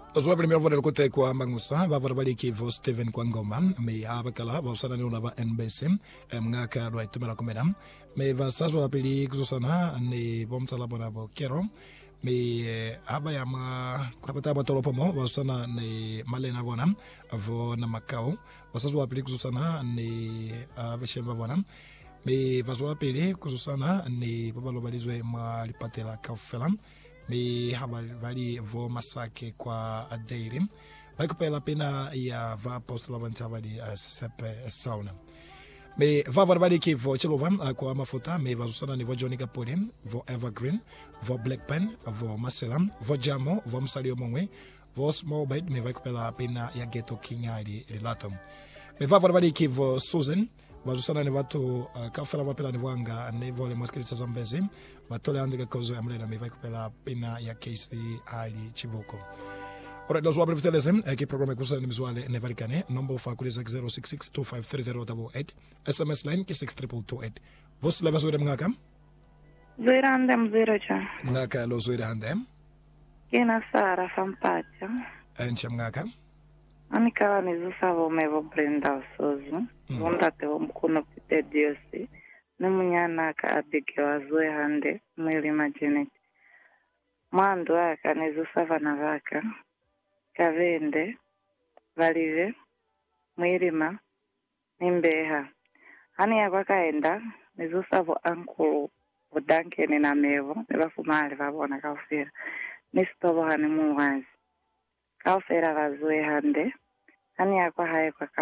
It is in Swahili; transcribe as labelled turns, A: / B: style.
A: Lozwa primero vona kote kwa mangusa va verbali ki vo Steven Kwangoma me abakala va usana ni ba NBC mngaka lo itumela komena me va sazwa pili kusana ni bomsala bona bo kero me aba ya ma kapata batolo pomo va usana ni malena bona vo na makao va sazwa pili kusana ni abashemba bona me va sazwa pili kusana ni babalo balizwe malipatela kafela me habari vo masake kwa adeiri bakupela pena ya va apostola vantabadi sepe sauna me va verbali ki vo chilovan kwa mafuta me vazusana ni vo Johnny Kapoli vo Evergreen vo Black Pen vo Maselam vo Jamo vo Msalio Mongwe vo Small Bed me bakupela pena ya Ghetto Kinyali relato me va verbali ki vo Susan vazusana ni watu kafela vapela ni wanga ni vole mwaskilicha zambezi batole andika kozo ya mlena mivai kupela pina ya KC Ali Chibuko. Alright, those were the ki programa kusana ni mizwale ne valikane number of akuliza 0662533088 SMS line ki 62228 vos leva zoe mngaka
B: zoe andem zoe
A: mngaka lo zoe andem
B: kena Sara Fampacha
A: encha mngaka
B: Anikala nizusavo mevo Brenda Sozu vondate omkuno pite diosi nemunyana ka abike wazoe hande mwili majeneti mwandu waka nizusava na vaka kavende valive mwilima nimbeha hani yakwakaenda nizusavo ankulu udankeni na mevo nivafumali vavona kaufira nisitovo hani muwazi kaufira vazoe hande hani yakwa haye kwa